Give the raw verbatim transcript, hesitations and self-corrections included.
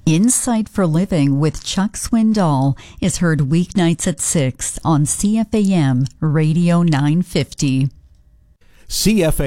Insight for Living with Chuck Swindoll is heard weeknights at six on C F A M Radio nine fifty. C F A